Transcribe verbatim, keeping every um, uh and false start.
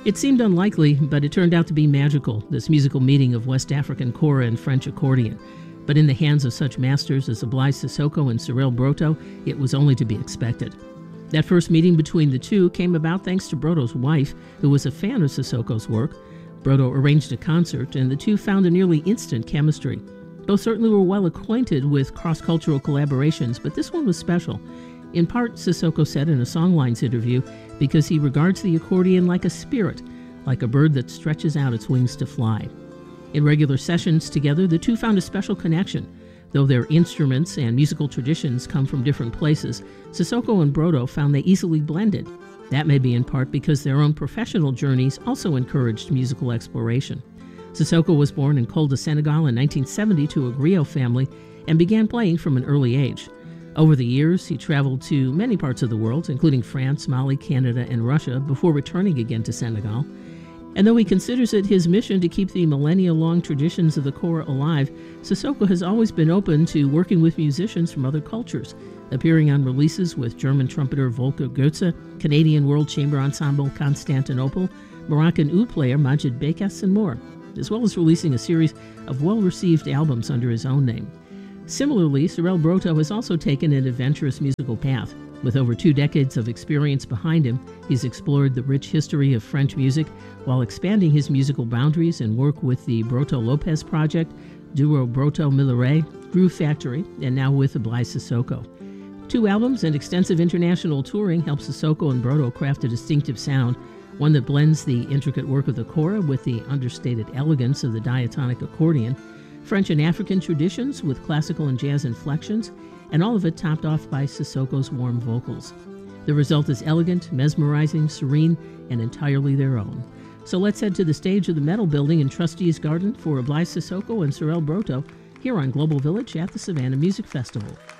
It seemed unlikely, but it turned out to be magical, this musical meeting of West African kora and French accordion. But in the hands of such masters as Blaise Sissoko and Cyril Broto, it was only to be expected. That first meeting between the two came about thanks to Broto's wife, who was a fan of Sissoko's work. Broto arranged a concert, and the two found a nearly instant chemistry. Both certainly were well acquainted with cross-cultural collaborations, but this one was special. In part, Sissoko said in a Songlines interview, because he regards the accordion like a spirit, like a bird that stretches out its wings to fly. In regular sessions together, the two found a special connection. Though their instruments and musical traditions come from different places, Sissoko and Broto found they easily blended. That may be in part because their own professional journeys also encouraged musical exploration. Sissoko was born in Col de Senegal in nineteen seventy to a griot family and began playing from an early age. Over the years, he traveled to many parts of the world, including France, Mali, Canada, and Russia, before returning again to Senegal. And though he considers it his mission to keep the millennia-long traditions of the kora alive, Sissoko has always been open to working with musicians from other cultures, appearing on releases with German trumpeter Volker Goetze, Canadian World Chamber Ensemble Constantinople, Moroccan oud player Majid Bekas, and more, as well as releasing a series of well-received albums under his own name. Similarly, Cyril Broto has also taken an adventurous musical path. With over two decades of experience behind him, he's explored the rich history of French music while expanding his musical boundaries and work with the Broto Lopez Project, duo Broto Milleret, Groove Factory, and now with Blaise Sissoko. Two albums and extensive international touring help Sissoko and Broto craft a distinctive sound, one that blends the intricate work of the kora with the understated elegance of the diatonic accordion, French and African traditions with classical and jazz inflections, and all of it topped off by Sissoko's warm vocals. The result is elegant, mesmerizing, serene, and entirely their own. So let's head to the stage of the Metal Building in Trustees Garden for Blaise Sissoko and Cyril Broto here on Global Village at the Savannah Music Festival.